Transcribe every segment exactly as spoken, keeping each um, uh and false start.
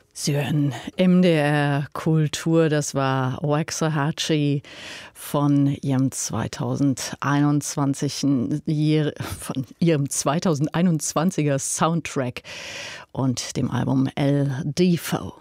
Sie hören M D R Kultur, das war Waxahachie von ihrem zweitausendeinundzwanzig, von ihrem zweitausendeinundzwanziger Soundtrack und dem Album El Defoe.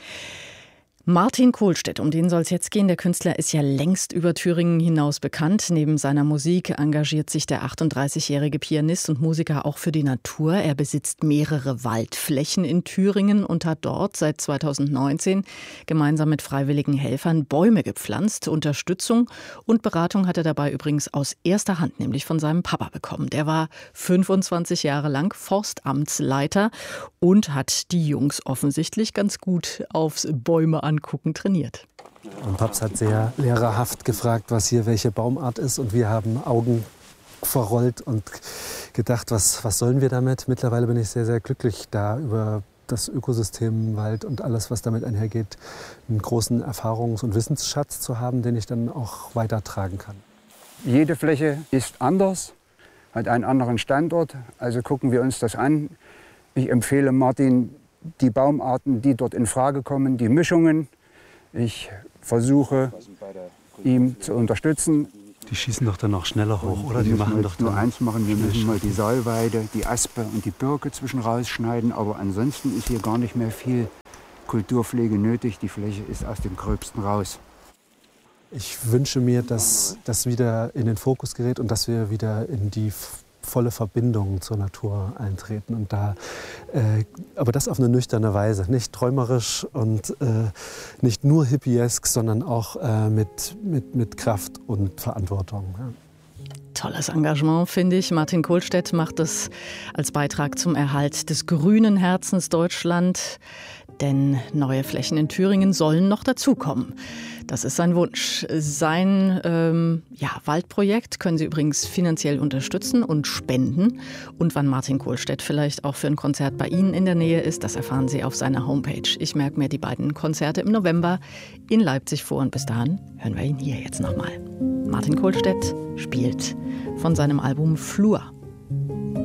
Martin Kohlstedt, um den soll es jetzt gehen. Der Künstler ist ja längst über Thüringen hinaus bekannt. Neben seiner Musik engagiert sich der achtunddreißigjährige Pianist und Musiker auch für die Natur. Er besitzt mehrere Waldflächen in Thüringen und hat dort seit zweitausendneunzehn gemeinsam mit freiwilligen Helfern Bäume gepflanzt. Unterstützung und Beratung hat er dabei übrigens aus erster Hand, nämlich von seinem Papa bekommen. Der war fünfundzwanzig Jahre lang Forstamtsleiter und hat die Jungs offensichtlich ganz gut aufs Bäume angucken trainiert. Und Paps hat sehr lehrerhaft gefragt, was hier welche Baumart ist. Und wir haben Augen verrollt und gedacht, was, was sollen wir damit? Mittlerweile bin ich sehr, sehr glücklich, da über das Ökosystem Wald und alles, was damit einhergeht, einen großen Erfahrungs- und Wissensschatz zu haben, den ich dann auch weitertragen kann. Jede Fläche ist anders, hat einen anderen Standort. Also gucken wir uns das an. Ich empfehle Martin die Baumarten, die dort in Frage kommen, die Mischungen. Ich versuche, ihm zu unterstützen. Die schießen doch dann noch schneller hoch, oder? Die machen doch nur eins machen. Wir müssen mal die Salweide, die Aspe und die Birke zwischen rausschneiden. Aber ansonsten ist hier gar nicht mehr viel Kulturpflege nötig. Die Fläche ist aus dem Gröbsten raus. Ich wünsche mir, dass das wieder in den Fokus gerät und dass wir wieder in die volle Verbindung zur Natur eintreten. Und da, äh, aber das auf eine nüchterne Weise, nicht träumerisch und äh, nicht nur hippiesk, sondern auch äh, mit, mit, mit Kraft und Verantwortung. Ja. Tolles Engagement, finde ich. Martin Kohlstedt macht das als Beitrag zum Erhalt des grünen Herzens Deutschland. Denn neue Flächen in Thüringen sollen noch dazukommen. Das ist sein Wunsch. Sein ähm, ja, Waldprojekt können Sie übrigens finanziell unterstützen und spenden. Und wann Martin Kohlstedt vielleicht auch für ein Konzert bei Ihnen in der Nähe ist, das erfahren Sie auf seiner Homepage. Ich merke mir die beiden Konzerte im November in Leipzig vor. Und bis dahin hören wir ihn hier jetzt nochmal. Martin Kohlstedt spielt von seinem Album Flur.